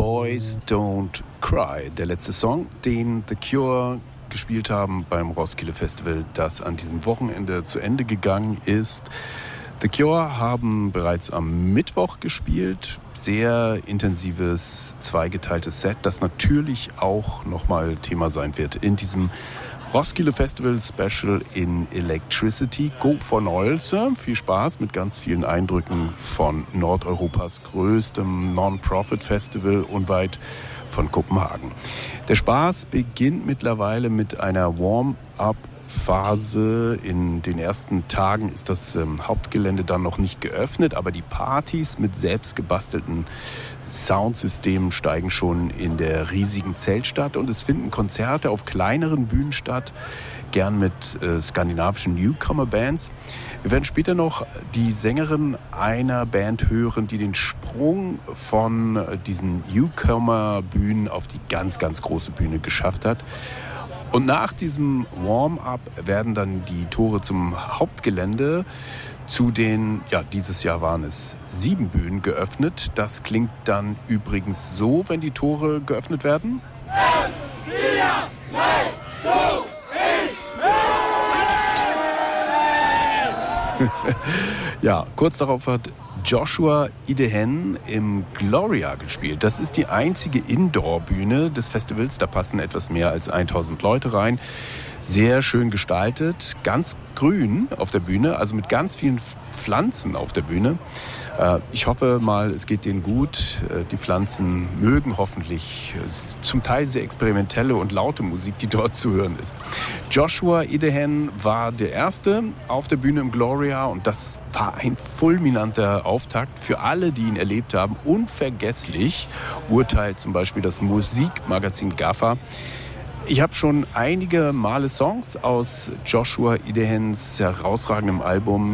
Boys Don't Cry, der letzte Song, den The Cure gespielt haben beim Roskilde Festival, das an diesem Wochenende zu Ende gegangen ist. The Cure haben bereits am Mittwoch gespielt. Sehr intensives, zweigeteiltes Set, das natürlich auch nochmal Thema sein wird in diesem Roskilde Festival Special in Electricity. Go for Neulse. Viel Spaß mit ganz vielen Eindrücken von Nordeuropas größtem Non-Profit-Festival unweit von Kopenhagen. Der Spaß beginnt mittlerweile mit einer Warm-up-Phase. In den ersten Tagen ist das Hauptgelände dann noch nicht geöffnet, aber die Partys mit selbst gebastelten Soundsystemen steigen schon in der riesigen Zeltstadt und es finden Konzerte auf kleineren Bühnen statt, gern mit skandinavischen Newcomer-Bands. Wir werden später noch die Sängerin einer Band hören, die den Sprung von diesen Newcomer-Bühnen auf die ganz, ganz große Bühne geschafft hat. Und nach diesem Warm-up werden dann die Tore zum Hauptgelände zu den, dieses Jahr waren es 7 Bühnen geöffnet. Das klingt dann übrigens so, wenn die Tore geöffnet werden. 4, 3, 2, 1. Ja, kurz darauf hat Joshua Idehen im Gloria gespielt. Das ist die einzige Indoor-Bühne des Festivals. Da passen etwas mehr als 1000 Leute rein. Sehr schön gestaltet, ganz grün auf der Bühne, also mit ganz vielen Pflanzen auf der Bühne. Ich hoffe mal, es geht denen gut. Die Pflanzen mögen hoffentlich zum Teil sehr experimentelle und laute Musik, die dort zu hören ist. Joshua Idehen war der Erste auf der Bühne im Gloria und das war ein fulminanter Auftakt für alle, die ihn erlebt haben. Unvergesslich, urteilt zum Beispiel das Musikmagazin GAFFA. Ich habe schon einige Male Songs aus Joshua Ideens herausragendem Album